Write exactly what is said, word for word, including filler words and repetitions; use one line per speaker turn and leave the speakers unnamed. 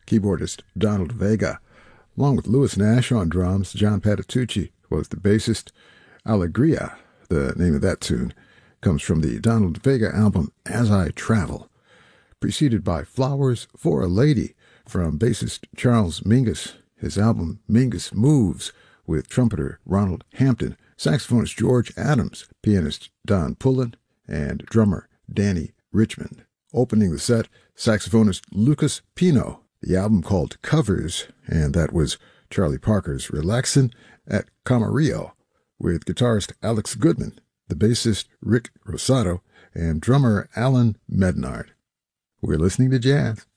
keyboardist Donald Vega. Along with Louis Nash on drums, John Patitucci was the bassist. Alegria, the name of that tune, comes from the Donald Vega album As I Travel, preceded by Flowers for a Lady from bassist Charles Mingus, his album Mingus Moves, with trumpeter Ronald Hampton, saxophonist George Adams, pianist Don Pullen, and drummer Danny Richmond. Opening the set, saxophonist Lucas Pino, the album called Covers, and that was Charlie Parker's Relaxin' at Camarillo, with guitarist Alex Goodman, the bassist Rick Rosado, and drummer Alan Mednard. We're listening to jazz.